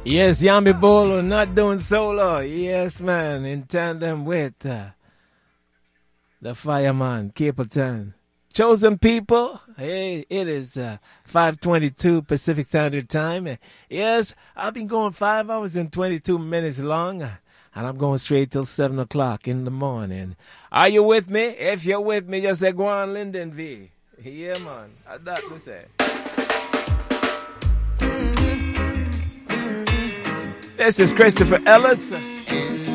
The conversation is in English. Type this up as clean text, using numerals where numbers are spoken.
Yes, Yami Bolo not doing solo. Yes, man, in tandem with the fireman, Capleton. Chosen people, hey, it is 5:22 Pacific Standard Time. Yes, I've been going 5 hours and 22 minutes long, and I'm going straight till 7 o'clock in the morning. Are you with me? If you're with me, just say, go on, Linden V. Yeah, man. I that to say. This is Christopher Ellis.